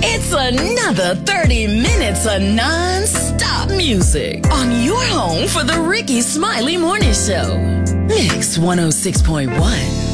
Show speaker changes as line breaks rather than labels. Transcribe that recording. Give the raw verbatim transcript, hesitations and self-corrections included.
It's another thirty minutes of non-stop music on your home for the Ricky Smiley Morning Show. Mix one oh six point one.